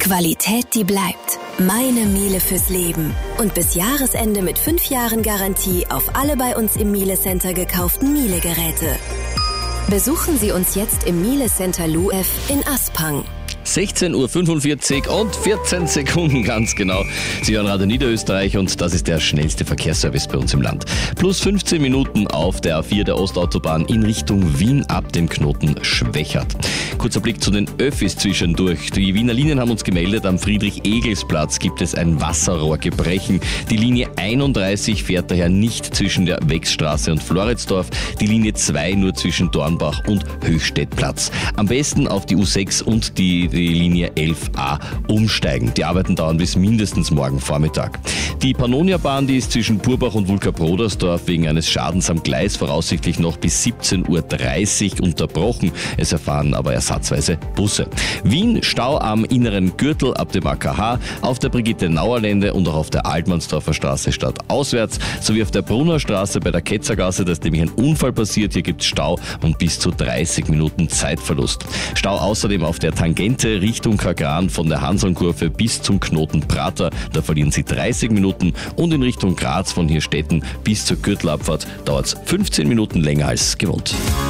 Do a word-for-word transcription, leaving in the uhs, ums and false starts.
Qualität, die bleibt. Meine Miele fürs Leben. Und bis Jahresende mit fünf Jahren Garantie auf alle bei uns im Miele Center gekauften Miele-Geräte. Besuchen Sie uns jetzt im Miele Center L U F in Aspang. sechzehn Uhr fünfundvierzig und vierzehn Sekunden ganz genau. Sie hören Radio Niederösterreich und das ist der schnellste Verkehrsservice bei uns im Land. Plus fünfzehn Minuten auf der A vier der Ostautobahn in Richtung Wien ab dem Knoten Schwächert. Kurzer Blick zu den Öffis zwischendurch. Die Wiener Linien haben uns gemeldet, am Friedrich-Egels-Platz gibt es ein Wasserrohrgebrechen. Die Linie einunddreißig fährt daher nicht zwischen der Wechsstraße und Floridsdorf, die Linie zwei nur zwischen Dornbach und Höchstädtplatz. Am besten auf die U sechs und die, die Linie elf a umsteigen. Die Arbeiten dauern bis mindestens morgen Vormittag. Die Pannonia-Bahn, die ist zwischen Purbach und Wulka-Brodersdorf wegen eines Schadens am Gleis voraussichtlich noch bis siebzehn Uhr dreißig unterbrochen. Es erfahren aber ersatzweise Busse. Wien, Stau am inneren Gürtel ab dem A K H, auf der Brigitte-Nauer-Lände und auch auf der Altmannsdorfer Straße stadtauswärts, sowie auf der Brunner Straße bei der Ketzergasse, da ist nämlich ein Unfall passiert. Hier gibt es Stau und bis zu dreißig Minuten Zeitverlust. Stau außerdem auf der Tangente Richtung Kagran von der Hansonkurve bis zum Knoten Prater, da verlieren Sie dreißig Minuten, und in Richtung Graz von Hirstetten bis zur Gürtelabfahrt dauert es fünfzehn Minuten länger als gewohnt.